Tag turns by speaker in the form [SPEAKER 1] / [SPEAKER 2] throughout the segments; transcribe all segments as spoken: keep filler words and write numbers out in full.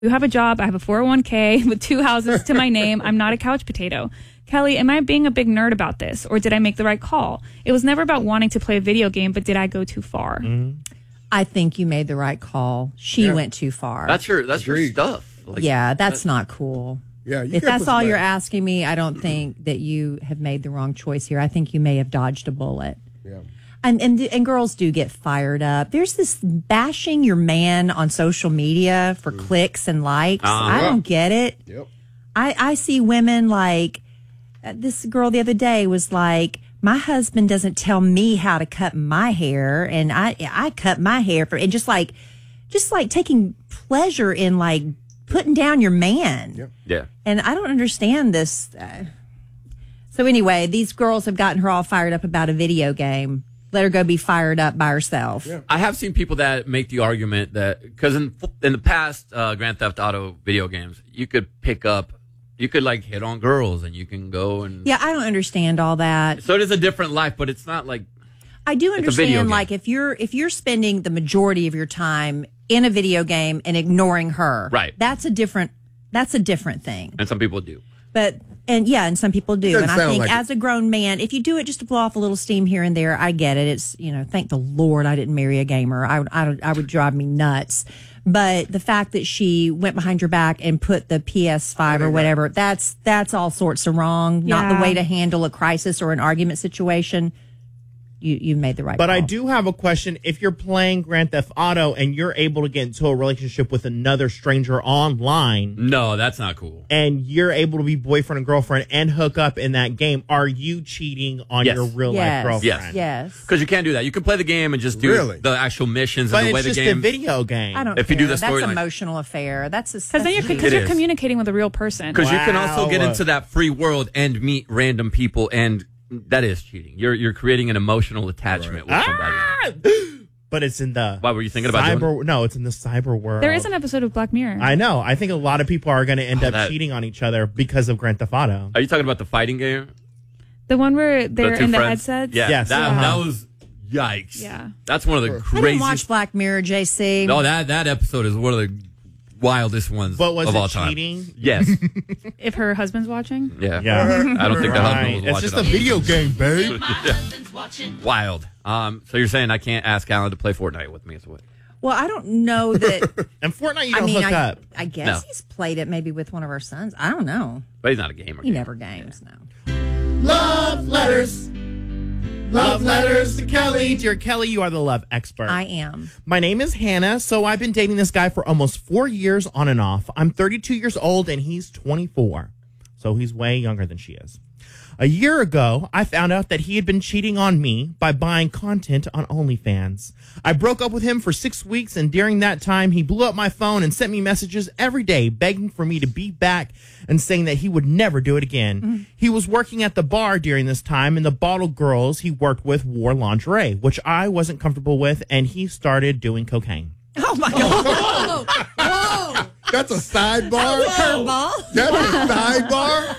[SPEAKER 1] You have a job. I have a four oh one k with two houses to my name. I'm not a couch potato. Kelly, am I being a big nerd about this, or did I make the right call? It was never about wanting to play a video game, but did I go too far?
[SPEAKER 2] Mm-hmm.
[SPEAKER 3] I think you made the right call. She
[SPEAKER 2] Yeah.
[SPEAKER 3] went too far.
[SPEAKER 4] That's your that's your
[SPEAKER 2] Agreed.
[SPEAKER 4] stuff. Like,
[SPEAKER 3] yeah, that's not cool.
[SPEAKER 2] Yeah, you
[SPEAKER 3] If
[SPEAKER 2] can't
[SPEAKER 3] that's
[SPEAKER 2] put
[SPEAKER 3] all
[SPEAKER 2] the
[SPEAKER 3] you're
[SPEAKER 2] blame.
[SPEAKER 3] asking me, I don't think that you have made the wrong choice here. I think you may have dodged a bullet.
[SPEAKER 2] Yeah.
[SPEAKER 3] And, and and girls do get fired up. There's this bashing your man on social media for clicks and likes.
[SPEAKER 4] Uh-huh.
[SPEAKER 3] I don't get it.
[SPEAKER 2] Yep.
[SPEAKER 3] I, I see women like uh, this girl the other day was like, my husband doesn't tell me how to cut my hair, and I I cut my hair for and just like just like taking pleasure in like putting down your man.
[SPEAKER 2] Yep.
[SPEAKER 4] Yeah.
[SPEAKER 3] And I don't understand this. Uh, so anyway, these girls have gotten her all fired up about a video game. Let her go be fired up by herself.
[SPEAKER 2] Yeah.
[SPEAKER 4] I have seen people that make the argument that because in in the past uh, Grand Theft Auto video games, you could pick up, you could like hit on girls, and you can go and
[SPEAKER 3] Yeah, I don't understand all that.
[SPEAKER 4] So it is a different life, but it's not like
[SPEAKER 3] I do
[SPEAKER 4] a video
[SPEAKER 3] understand,
[SPEAKER 4] game.
[SPEAKER 3] like if you're if you're spending the majority of your time in a video game and ignoring her,
[SPEAKER 4] Right.
[SPEAKER 3] That's a different that's a different thing.
[SPEAKER 4] and some people do.
[SPEAKER 3] But and yeah, and some people do.
[SPEAKER 2] Doesn't
[SPEAKER 3] And I
[SPEAKER 2] sound
[SPEAKER 3] think
[SPEAKER 2] like
[SPEAKER 3] as a grown man, if you do it just to blow off a little steam here and there, I get it. It's, you know, thank the Lord I didn't marry a gamer. I would I, would- I would drive me nuts. But the fact that she went behind your back and put the P S five or whatever, that's that's all sorts of wrong. Not the
[SPEAKER 1] Yeah.
[SPEAKER 3] way to handle a crisis or an argument situation. You you made the right
[SPEAKER 5] But
[SPEAKER 3] call.
[SPEAKER 5] I do have a question. If you're playing Grand Theft Auto and you're able to get into a relationship with another stranger online
[SPEAKER 4] No, that's not cool.
[SPEAKER 5] and you're able to be boyfriend and girlfriend and hook up in that game, are you cheating on
[SPEAKER 4] Yes.
[SPEAKER 5] your real
[SPEAKER 3] Yes.
[SPEAKER 5] life girlfriend?
[SPEAKER 4] Yes.
[SPEAKER 3] Yes.
[SPEAKER 4] Because you can't do that. You can play the game and just do
[SPEAKER 2] Really?
[SPEAKER 4] the actual missions
[SPEAKER 5] But
[SPEAKER 4] and the way
[SPEAKER 5] it's
[SPEAKER 4] the
[SPEAKER 5] just
[SPEAKER 4] game.
[SPEAKER 5] a video game.
[SPEAKER 3] I don't
[SPEAKER 4] If you
[SPEAKER 3] care.
[SPEAKER 4] do the
[SPEAKER 3] That's
[SPEAKER 4] storyline.
[SPEAKER 3] emotional affair. That's a
[SPEAKER 1] Because then you're,
[SPEAKER 3] that's-
[SPEAKER 1] cause
[SPEAKER 4] It
[SPEAKER 1] you're
[SPEAKER 4] is.
[SPEAKER 1] communicating with a real person.
[SPEAKER 4] Because you can also get
[SPEAKER 5] Wow.
[SPEAKER 4] into that free world and meet random people, and that is cheating. You're you're creating an emotional attachment with somebody.
[SPEAKER 5] Ah! But it's in the
[SPEAKER 4] Why were you thinking about
[SPEAKER 5] cyber?
[SPEAKER 4] doing
[SPEAKER 5] No, it's in the cyber world.
[SPEAKER 1] There is an episode of Black Mirror.
[SPEAKER 5] I know. I think a lot of people are going to end
[SPEAKER 4] Oh,
[SPEAKER 5] up
[SPEAKER 4] that-
[SPEAKER 5] cheating on each other because of Grand Theft Auto.
[SPEAKER 4] Are you talking about the fighting game?
[SPEAKER 1] the one where they're
[SPEAKER 4] The two
[SPEAKER 1] in the
[SPEAKER 4] friends?
[SPEAKER 1] headsets.
[SPEAKER 4] Yeah,
[SPEAKER 5] Yes.
[SPEAKER 4] that,
[SPEAKER 5] Uh-huh.
[SPEAKER 4] that was yikes.
[SPEAKER 1] Yeah.
[SPEAKER 4] That's one of the
[SPEAKER 3] I didn't
[SPEAKER 4] craziest.
[SPEAKER 3] watch Black Mirror, J C.
[SPEAKER 4] No, that that episode is one of the wildest ones
[SPEAKER 5] But was
[SPEAKER 4] of
[SPEAKER 5] it
[SPEAKER 4] all time.
[SPEAKER 5] cheating?
[SPEAKER 4] Yes.
[SPEAKER 1] If her husband's watching.
[SPEAKER 4] Yeah.
[SPEAKER 5] Yeah.
[SPEAKER 4] I don't think the husband
[SPEAKER 5] Right.
[SPEAKER 4] was
[SPEAKER 5] It's
[SPEAKER 4] watching.
[SPEAKER 5] just a
[SPEAKER 4] it.
[SPEAKER 2] Video game, babe.
[SPEAKER 4] Wild. Um. So you're saying I can't ask Alan to play Fortnite with me? Is what?
[SPEAKER 3] Well, I don't know that.
[SPEAKER 5] And Fortnite, you
[SPEAKER 3] I
[SPEAKER 5] don't
[SPEAKER 3] mean,
[SPEAKER 5] hook
[SPEAKER 3] I,
[SPEAKER 5] up.
[SPEAKER 3] I guess
[SPEAKER 4] No.
[SPEAKER 3] he's played it maybe with one of our sons. I don't know.
[SPEAKER 4] But he's not a gamer.
[SPEAKER 3] He never games now.
[SPEAKER 5] Love letters. Love letters to Kelly. Dear Kelly, you are the love expert.
[SPEAKER 3] I am.
[SPEAKER 5] My name is Hannah, so I've been dating this guy for almost four years on and off. I'm thirty-two years old and he's twenty-four, so he's way younger than she is. A year ago, I found out that he had been cheating on me by buying content on OnlyFans. I broke up with him for six weeks, and during that time, he blew up my phone and sent me messages every day begging for me to be back and saying that he would never do it again.
[SPEAKER 3] Mm.
[SPEAKER 5] He was working at the bar during this time, and the bottle girls he worked with wore lingerie, which I wasn't comfortable with, and he started doing cocaine.
[SPEAKER 3] Oh my God. Whoa.
[SPEAKER 2] That's a sidebar.
[SPEAKER 3] Curveball.
[SPEAKER 2] That's a sidebar.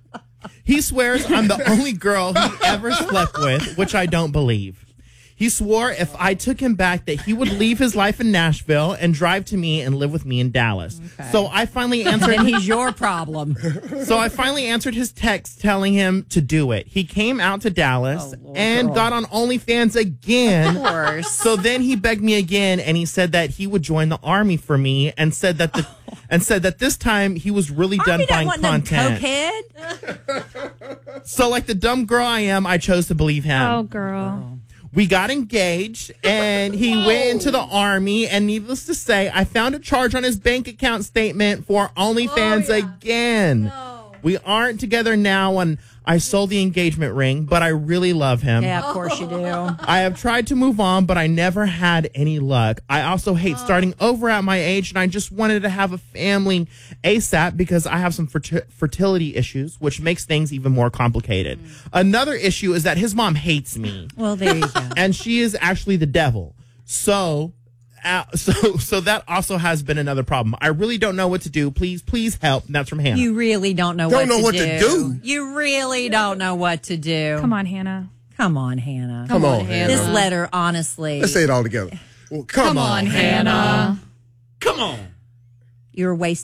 [SPEAKER 5] He swears I'm the only girl he ever slept with, which I don't believe. He swore if I took him back that he would leave his life in Nashville and drive to me and live with me in Dallas.
[SPEAKER 3] Okay.
[SPEAKER 5] So I finally answered
[SPEAKER 3] And he's your problem.
[SPEAKER 5] So I finally answered his text telling him to do it. He came out to Dallas
[SPEAKER 3] Oh, Lord.
[SPEAKER 5] and got on OnlyFans again.
[SPEAKER 3] Of course.
[SPEAKER 5] So then he begged me again, and he said that he would join the army for me, and said that the and said that this time he was really done
[SPEAKER 3] Army
[SPEAKER 5] buying
[SPEAKER 3] don't want them
[SPEAKER 5] content.
[SPEAKER 3] cokehead.
[SPEAKER 5] So like the dumb girl I am, I chose to believe him.
[SPEAKER 1] Oh, girl.
[SPEAKER 5] We got engaged, and he went into the army, and needless to say, I found a charge on his bank account statement for OnlyFans again. We aren't together now, and I sold the engagement ring, but I really love him.
[SPEAKER 3] Yeah, of course you do.
[SPEAKER 5] I have tried to move on, but I never had any luck. I also hate starting over at my age, and I just wanted to have a family ASAP because I have some ferti- fertility issues, which makes things even more complicated. Another issue is that his mom hates me,
[SPEAKER 3] Well, there you go.
[SPEAKER 5] and she is actually the devil. So... Uh, so so that also has been another problem. I really don't know what to do. Please, please help. And that's from Hannah.
[SPEAKER 3] You really don't know,
[SPEAKER 2] Don't
[SPEAKER 3] what,
[SPEAKER 2] know
[SPEAKER 3] to
[SPEAKER 2] what
[SPEAKER 3] do.
[SPEAKER 2] to do.
[SPEAKER 3] You really don't know what to do.
[SPEAKER 1] Come on, Hannah.
[SPEAKER 3] Come on, Hannah.
[SPEAKER 2] Come on, Hannah.
[SPEAKER 3] This letter, honestly.
[SPEAKER 2] Let's say it all together. Well, come, on,
[SPEAKER 1] Hannah.
[SPEAKER 4] Come on.
[SPEAKER 3] you're wasting